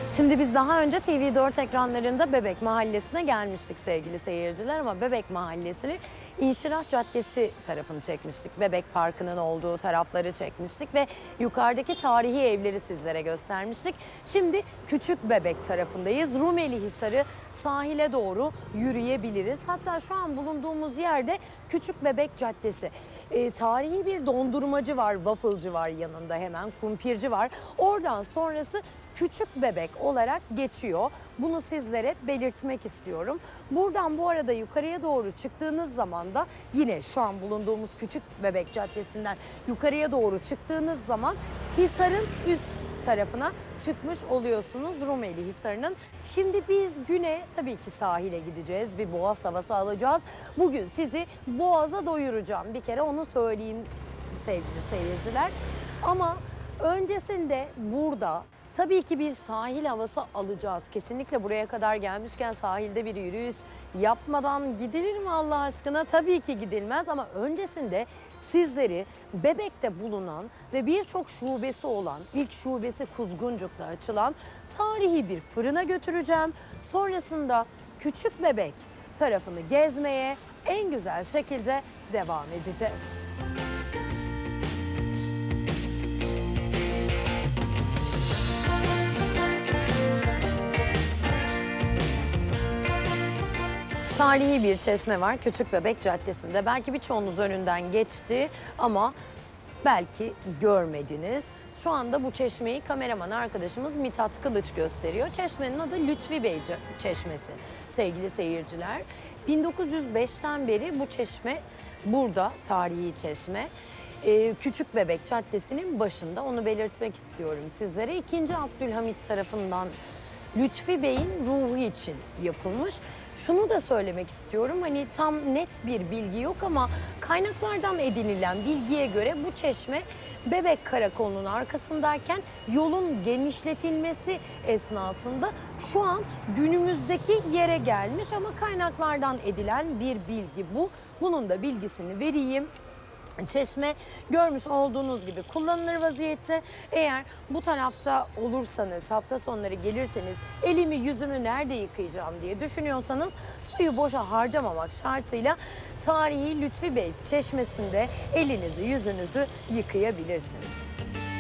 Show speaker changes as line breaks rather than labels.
Şimdi biz daha önce TV4 ekranlarında Bebek Mahallesi'ne gelmiştik sevgili seyirciler, ama Bebek Mahallesi'ni İnşirah Caddesi tarafını çekmiştik. Bebek Parkı'nın olduğu tarafları çekmiştik ve yukarıdaki tarihi evleri sizlere göstermiştik. Şimdi Küçük Bebek tarafındayız. Rumelihisar'ı sahile doğru yürüyebiliriz. Hatta şu an bulunduğumuz yerde Küçük Bebek Caddesi. Tarihi bir dondurmacı var, wafflecı var yanında, hemen kumpirci var. Oradan sonrası Küçük Bebek olarak geçiyor. Bunu sizlere belirtmek istiyorum. Buradan bu arada yukarıya doğru çıktığınız zaman da yine şu an bulunduğumuz Küçük Bebek Caddesi'nden yukarıya doğru çıktığınız zaman Hisar'ın üst tarafına çıkmış oluyorsunuz, Rumelihisar'ın. Şimdi biz güne tabii ki sahile gideceğiz. Bir boğaz havası alacağız. Bugün sizi boğaza doyuracağım. Bir kere onu söyleyeyim sevgili seyirciler. Ama öncesinde burada tabii ki bir sahil havası alacağız. Kesinlikle buraya kadar gelmişken sahilde bir yürüyüş yapmadan gidilir mi Allah aşkına? Tabii ki gidilmez, ama öncesinde sizleri Bebek'te bulunan ve birçok şubesi olan, ilk şubesi Kuzguncuk'ta açılan tarihi bir fırına götüreceğim. Sonrasında Küçük Bebek tarafını gezmeye en güzel şekilde devam edeceğiz. Tarihi bir çeşme var Küçük Bebek Caddesi'nde. Belki birçoğunuz önünden geçti ama belki görmediniz. Şu anda bu çeşmeyi kameraman arkadaşımız Mithat Kılıç gösteriyor. Çeşmenin adı Lütfi Bey Çeşmesi sevgili seyirciler. 1905'ten beri bu çeşme burada, tarihi çeşme. Küçük Bebek Caddesi'nin başında, onu belirtmek istiyorum sizlere. 2. Abdülhamit tarafından Lütfi Bey'in ruhu için yapılmış. Şunu da söylemek istiyorum, hani tam net bir bilgi yok ama kaynaklardan edinilen bilgiye göre bu çeşme Bebek Karakolu'nun arkasındayken yolun genişletilmesi esnasında şu an günümüzdeki yere gelmiş, ama kaynaklardan edilen bir bilgi bu. Bunun da bilgisini vereyim. Çeşme görmüş olduğunuz gibi kullanılır vaziyette. Eğer bu tarafta olursanız, hafta sonları gelirseniz elimi yüzümü nerede yıkayacağım diye düşünüyorsanız suyu boşa harcamamak şartıyla tarihi Lütfi Bey Çeşmesi'nde elinizi yüzünüzü yıkayabilirsiniz.